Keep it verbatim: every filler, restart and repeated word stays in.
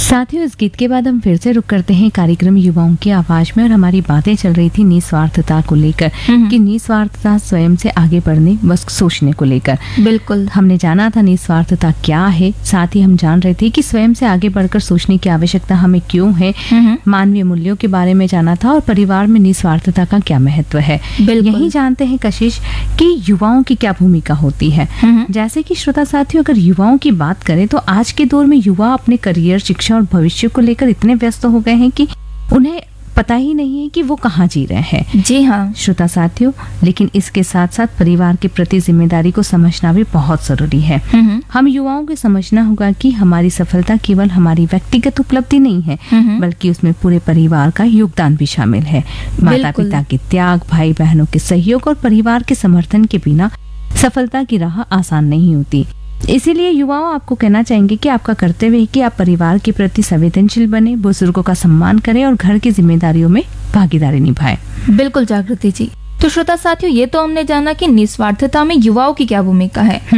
साथियों, इस गीत के बाद हम फिर से रुक करते हैं कार्यक्रम युवाओं की आवाज में। और हमारी बातें चल रही थी निस्वार्थता को लेकर कि निस्वार्थता स्वयं से आगे बढ़ने, बस सोचने को लेकर। बिल्कुल, हमने जाना था निस्वार्थता क्या है, साथ ही हम जान रहे थे कि स्वयं से आगे बढ़कर सोचने की आवश्यकता हमें क्यों है, मानवीय मूल्यों के बारे में जाना था और परिवार में निस्वार्थता का क्या महत्व है। यही जानते हैं कशिश कि युवाओं की क्या भूमिका होती है। जैसे कि श्रोता साथियों, अगर युवाओं की बात करें तो आज के दौर में युवा अपने करियर, शिक्षा और भविष्य को लेकर इतने व्यस्त हो गए हैं कि उन्हें पता ही नहीं है कि वो कहाँ जी रहे हैं। जी हाँ श्रोता साथियों, लेकिन इसके साथ साथ परिवार के प्रति जिम्मेदारी को समझना भी बहुत जरूरी है। हम युवाओं को समझना होगा कि हमारी सफलता केवल हमारी व्यक्तिगत उपलब्धि नहीं है, बल्कि उसमें पूरे परिवार का योगदान भी शामिल है। माता पिता के त्याग, भाई बहनों के सहयोग और परिवार के समर्थन के बिना सफलता की राह आसान नहीं होती। इसीलिए युवाओं, आपको कहना चाहेंगे कि आपका कर्तव्य है कि आप परिवार के प्रति संवेदनशील बने, बुजुर्गों का सम्मान करें और घर की जिम्मेदारियों में भागीदारी निभाएं। बिल्कुल जागृति जी। तो श्रोता साथियों, ये तो हमने जाना कि निस्वार्थता में युवाओं की क्या भूमिका है।